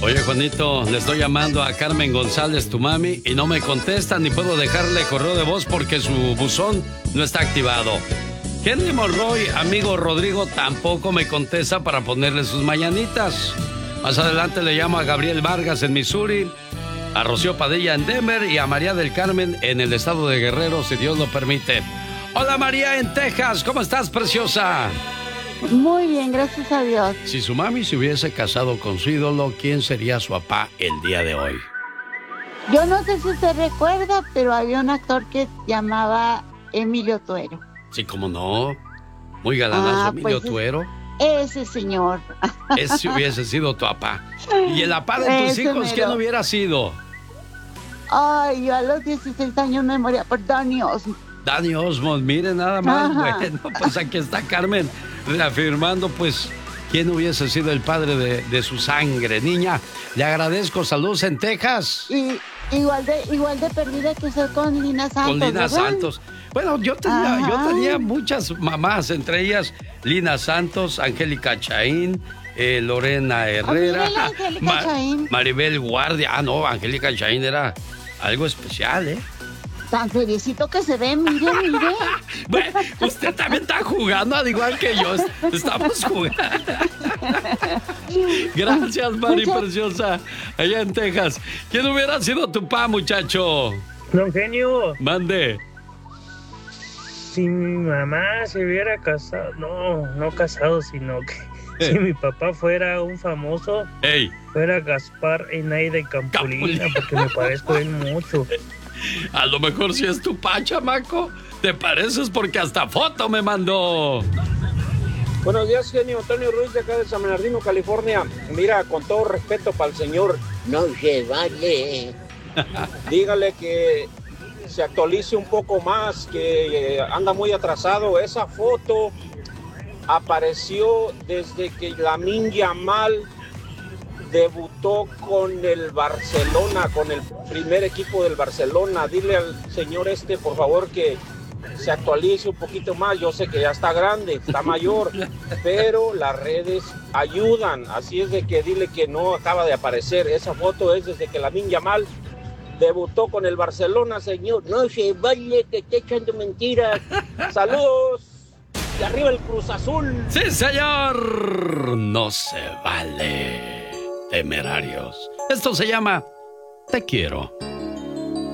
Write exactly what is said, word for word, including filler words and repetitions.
Oye, Juanito, le estoy llamando a Carmen González, tu mami, y no me contesta ni puedo dejarle correo de voz porque su buzón no está activado. Henry Monroy, amigo Rodrigo, tampoco me contesta para ponerle sus mañanitas. Más adelante le llamo a Gabriel Vargas en Missouri, a Rocío Padilla en Denver y a María del Carmen en el estado de Guerrero, si Dios lo permite. Hola, María en Texas, ¿cómo estás, preciosa? Muy bien, gracias a Dios. Si su mami se hubiese casado con su ídolo, ¿quién sería su papá el día de hoy? Yo no sé si usted recuerda, pero había un actor que llamaba Emilio Tuero. Sí, cómo no. Muy galanazo, ah, Emilio pues Tuero. Ese señor. Ese hubiese sido tu papá. ¿Y el papá de tus ese hijos mero. quién hubiera sido? Ay, yo a los dieciséis años me moría por Danny Osmond. Danny Osmond, mire nada más. Ajá. Bueno, pues aquí está Carmen reafirmando, pues, quién hubiese sido el padre de, de su sangre. Niña, le agradezco. Saludos en Texas. Y igual de, igual de perdida que usted con Lina Santos. Con Lina ¿verdad? Santos. Bueno, yo tenía, yo tenía muchas mamás, entre ellas Lina Santos, Angélica Chaín, eh, Lorena Herrera, Ma Maribel Guardia. Ah, no, Angélica Chaín era algo especial, ¿eh? Tan felicito que se ve, mire, mire. Bueno, usted también está jugando, al igual que yo. Estamos jugando. Gracias, Mari preciosa. Allá en Texas. ¿Quién hubiera sido tu papá, muchacho? Don Genio. Mande. Si mi mamá se hubiera casado, no, no casado, sino que eh. si mi papá fuera un famoso, Ey. fuera Gaspar Enaida y Campulina, Campulina, porque me parezco a él mucho. A lo mejor si es tu pa, chamaco. Te pareces porque hasta foto me mandó. Buenos días, genio. Antonio Ruiz de acá de San Bernardino, California. Mira, con todo respeto para el señor, no se vale. Dígale que se actualice un poco más, que anda muy atrasado. Esa foto apareció desde que Lamine Yamal debutó con el Barcelona, con el primer equipo del Barcelona. Dile al señor este, por favor, que se actualice un poquito más. Yo sé que ya está grande, está mayor, pero las redes ayudan. Así es de que dile que no acaba de aparecer. Esa foto es desde que Lamine Yamal debutó con el Barcelona, señor. No se vale que esté echando mentiras. Saludos. Y arriba el Cruz Azul. Sí, señor. No se vale. Temerarios. Esto se llama Te Quiero.